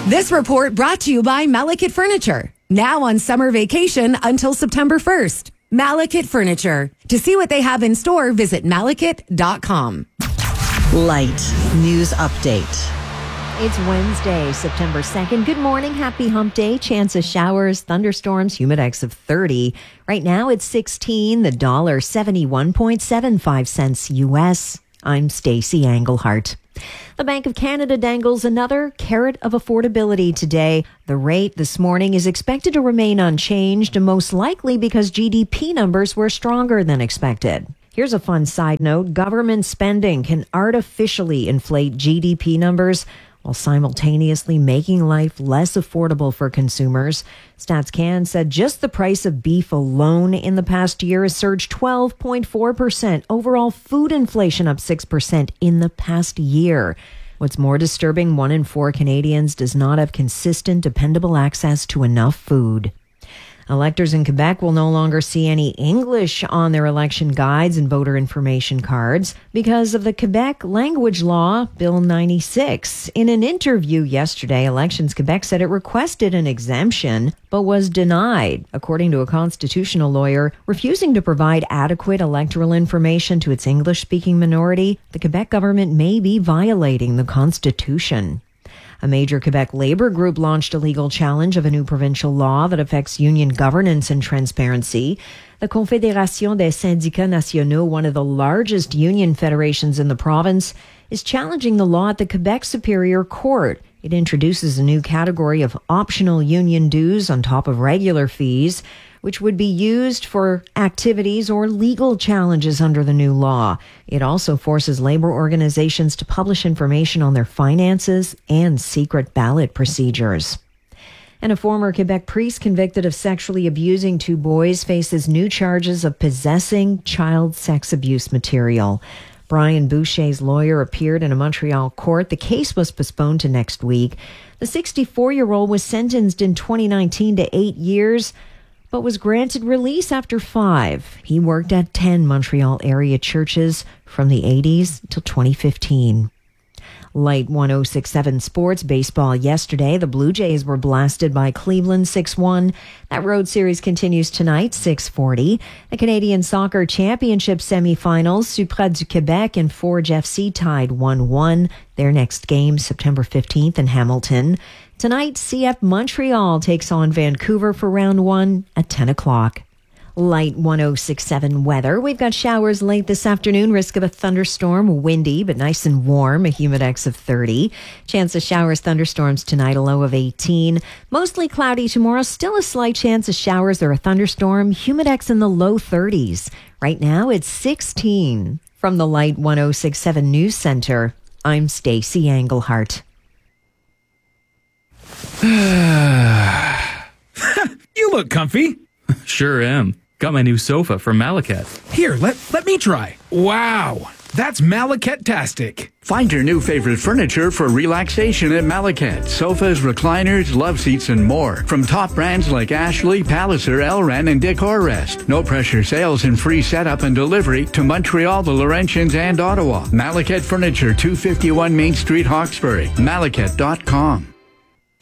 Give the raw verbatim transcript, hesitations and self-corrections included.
This report brought to you by Malekith Furniture. Now on summer vacation until September first. Malekith Furniture. To see what they have in store, visit malekith dot com. Light News Update. It's Wednesday, September second. Good morning. Happy hump day. Chance of showers, thunderstorms, humidex of thirty. Right now it's sixteen. The dollar seventy-one point seven five cents U S. I'm Stacey Englehart. The Bank of Canada dangles another carrot of affordability today. The rate this morning is expected to remain unchanged, and most likely because G D P numbers were stronger than expected. Here's a fun side note. Government spending can artificially inflate G D P numbers while simultaneously making life less affordable for consumers. StatsCan said just the price of beef alone in the past year has surged twelve point four percent. Overall food inflation up six percent in the past year. What's more disturbing, one in four Canadians does not have consistent, dependable access to enough food. Electors in Quebec will no longer see any English on their election guides and voter information cards because of the Quebec language law, Bill ninety-six. In an interview yesterday, Elections Quebec said it requested an exemption, but was denied. According to a constitutional lawyer, refusing to provide adequate electoral information to its English-speaking minority, the Quebec government may be violating the Constitution. A major Quebec labor group launched a legal challenge of a new provincial law that affects union governance and transparency. The Confédération des syndicats nationaux, one of the largest union federations in the province, is challenging the law at the Quebec Superior Court. It introduces a new category of optional union dues on top of regular fees, which would be used for activities or legal challenges under the new law. It also forces labor organizations to publish information on their finances and secret ballot procedures. And a former Quebec priest convicted of sexually abusing two boys faces new charges of possessing child sex abuse material. Brian Boucher's lawyer appeared in a Montreal court. The case was postponed to next week. The sixty-four-year-old was sentenced in twenty nineteen to eight years, but was granted release after five. He worked at ten Montreal area churches from the eighties till twenty fifteen. Light one oh six point seven sports. Baseball yesterday. The Blue Jays were blasted by Cleveland six one. That road series continues tonight, six forty. The Canadian Soccer Championship semifinals. Supra du Québec and Forge F C tied one one. Their next game, September fifteenth in Hamilton. Tonight, C F Montreal takes on Vancouver for round one at ten o'clock. Light one oh six point seven weather. We've got showers late this afternoon. Risk of a thunderstorm. Windy, but nice and warm. A humidex of thirty. Chance of showers, thunderstorms tonight. A low of eighteen. Mostly cloudy tomorrow. Still a slight chance of showers or a thunderstorm. Humidex in the low thirties. Right now, it's sixteen. From the Light one oh six point seven News Center, I'm Stacey Englehart. You look comfy. Sure am. Got my new sofa from Malekith. Here, let, let me try. Wow, that's Malekith-tastic. Find your new favorite furniture for relaxation at Malekith. Sofas, recliners, love seats, and more. From top brands like Ashley, Palliser, Elran, and Decorrest. No pressure sales and free setup and delivery to Montreal, the Laurentians, and Ottawa. Malekith Furniture, two fifty-one Main Street, Hawkesbury. Malekith dot com.